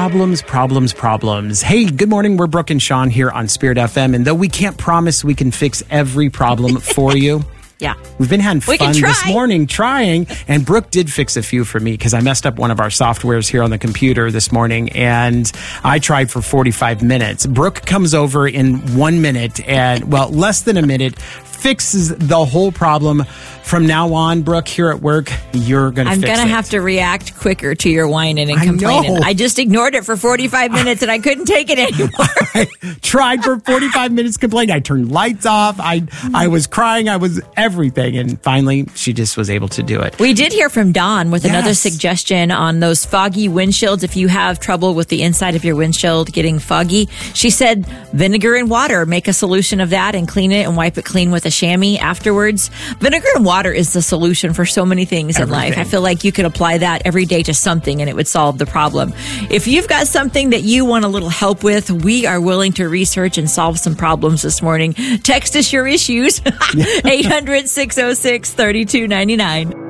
Problems. Hey, good morning. We're Brooke and Sean here on Spirit FM. And though we can't promise we can fix every problem for you, yeah, we've been having fun this morning trying. And Brooke did fix a few for me because I messed up one of our softwares here on the computer this morning. And I tried for 45 minutes. Brooke comes over in 1 minute and, well, less than a minute, fixes the whole problem. From now on, Brooke, here at work, you're going to fix it. I'm going to have to react quicker to your whining and complaining. I just ignored it for 45 minutes and I couldn't take it anymore. I tried for 45 minutes complaining. I turned lights off. I was crying. I was everything. And finally, she just was able to do it. We did hear from Dawn with another suggestion on those foggy windshields. If you have trouble with the inside of your windshield getting foggy, she said vinegar and water, make a solution of that and clean it and wipe it clean with a chamois afterwards. Vinegar and water is the solution for so many things in life. I feel like you could apply that every day to something and it would solve the problem. If you've got something that you want a little help with, we are willing to research and solve some problems this morning. Text us your issues, 800-606-3299.